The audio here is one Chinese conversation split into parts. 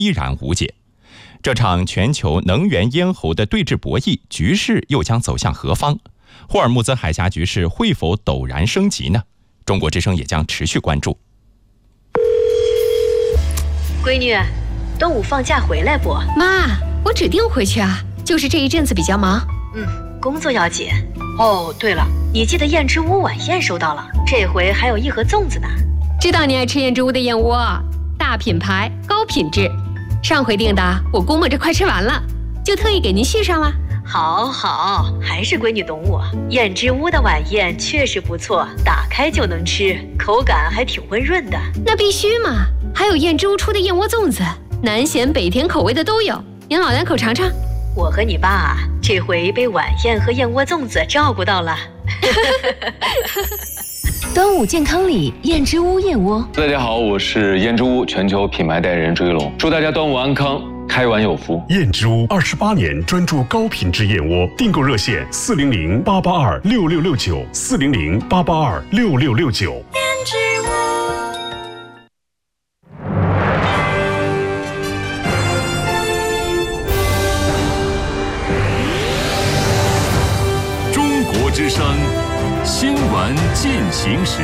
依然无解。这场全球能源咽喉的对峙博弈局势又将走向何方？霍尔木兹海峡局势会否陡然升级呢？中国之声也将持续关注。 闺女，端午放假回来不？ 妈，我指定回去啊，就是这一阵子比较忙。 工作要紧。哦，对了，你记得燕之屋晚宴收到了，这回还有一盒粽子呢。 知道你爱吃燕之屋的燕窝，大品牌高品质。上回订的我估摸着快吃完了，就特意给您续上了。 好，还是闺女懂我。燕之屋的晚宴确实不错，打开就能吃，口感还挺温润的。 那必须嘛，还有燕之屋出的燕窝粽子，南咸北甜口味的都有，您老两口尝尝。 我和你爸这回被晚宴和燕窝粽子照顾到了。 端午健康礼，燕之屋燕窝。 大家好，我是燕之屋全球品牌代言人朱一龙，祝大家端午安康，开碗有福。 燕之屋28年专注高品质燕窝，订购热线400-882-6669，400-882-6669。燕之屋。 中国之声新闻进行时。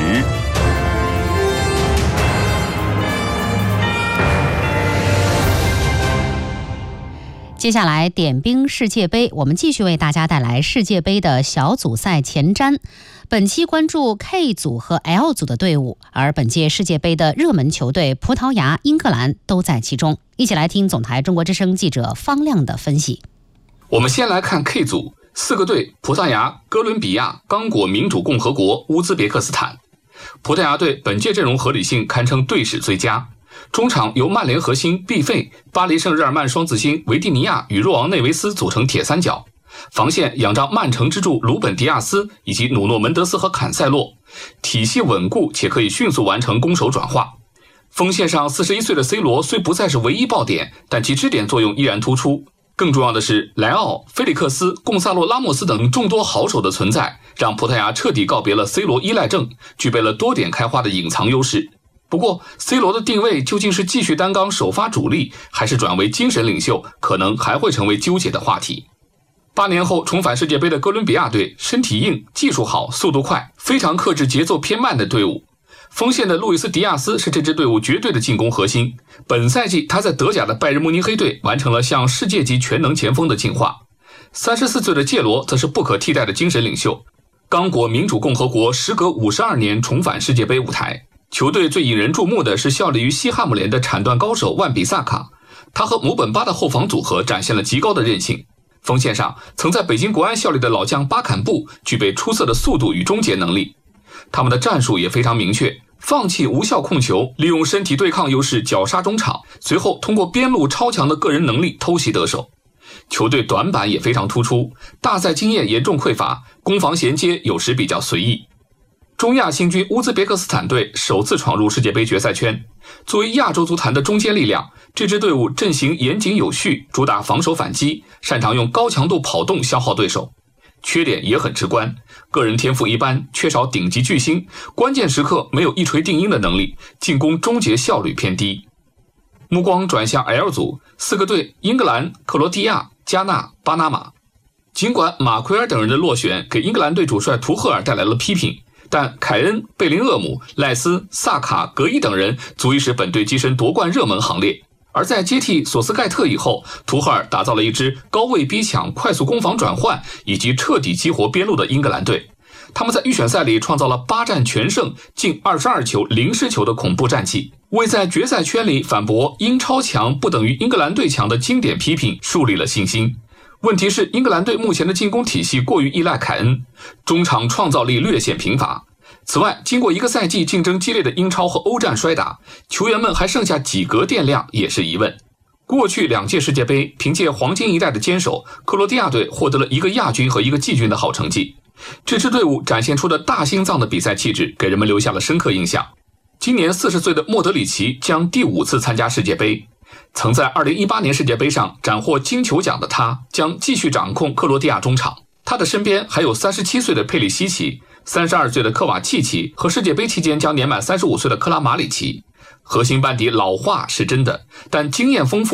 接下来点兵世界杯，我们继续为大家带来世界杯的小组赛前瞻。本期关注 K 组和 L 组的队伍，而本届世界杯的热门球队葡萄牙、英格兰都在其中。一起来听总台中国之声记者方亮的分析。 我们先来看 K 组，4个队：葡萄牙、哥伦比亚、刚果民主共和国、乌兹别克斯坦。葡萄牙队本届阵容合理性堪称队史最佳。中场由曼联核心毕费、巴黎圣日耳曼双子星维蒂尼亚与若昂内维斯组成铁三角，防线仰仗曼城之柱鲁本迪亚斯以及努诺门德斯和坎塞洛，体系稳固且可以迅速完成攻守转化。锋线上41岁的 C 罗虽不再是唯一爆点，但其支点作用依然突出。更重要的是，莱奥、菲利克斯、贡萨洛拉莫斯等众多好手的存在，让葡萄牙彻底告别了 C 罗依赖症，具备了多点开花的隐藏优势。不过 C 罗的定位究竟是继续担纲首发主力，还是转为精神领袖，可能还会成为纠结的话题。8年后重返世界杯的哥伦比亚队，身体硬、技术好、速度快，非常克制节奏偏慢的队伍。锋线的路易斯·迪亚斯是这支队伍绝对的进攻核心。本赛季他在德甲的拜仁慕尼黑队完成了向世界级全能前锋的进化。34岁的介罗则是不可替代的精神领袖。刚果民主共和国时隔52年重返世界杯舞台。球队最引人注目的是效力于西汉姆联的铲断高手万比萨卡，他和姆本巴的后防组合展现了极高的韧性。锋线上，曾在北京国安效力的老将巴坎布具备出色的速度与终结能力。他们的战术也非常明确，放弃无效控球，利用身体对抗优势绞杀中场，随后通过边路超强的个人能力偷袭得手。球队短板也非常突出，大赛经验严重匮乏，攻防衔接有时比较随意。中亚新军乌兹别克斯坦队首次闯入世界杯决赛圈。作为亚洲足坛的中坚力量，这支队伍阵型严谨有序，主打防守反击，擅长用高强度跑动消耗对手。缺点也很直观，个人天赋一般，缺少顶级巨星，关键时刻没有一锤定音的能力，进攻终结效率偏低。目光转向 L 组，4个队：英格兰、克罗地亚、加纳、巴拿马。尽管马奎尔等人的落选给英格兰队主帅图赫尔带来了批评，但凯恩、贝林厄姆、赖斯、萨卡、格伊等人足以使本队跻身夺冠热门行列。而在接替索斯盖特以后，图赫尔打造了一支高位逼抢、快速攻防转换以及彻底激活边路的英格兰队。他们在预选赛里创造了8战全胜、近22球0失球的恐怖战绩，为在决赛圈里反驳英超强不等于英格兰队强的经典批评树立了信心。问题是，英格兰队目前的进攻体系过于依赖凯恩，中场创造力略显贫乏。此外，经过一个赛季竞争激烈的英超和欧战摔打，球员们还剩下几格电量也是疑问。过去2届世界杯，凭借黄金一代的坚守，克罗地亚队获得了一个亚军和一个季军的好成绩。这支队伍展现出的大心脏的比赛气质，给人们留下了深刻印象。今年40岁的莫德里奇将第5次参加世界杯。曾在2018年世界杯上斩获金球奖的他，将继续掌控克罗地亚中场。他的身边还有37岁的佩里西奇、32岁的科瓦契奇和世界杯期间将年满35岁的克拉马里奇。核心班底老化是真的，但经验丰富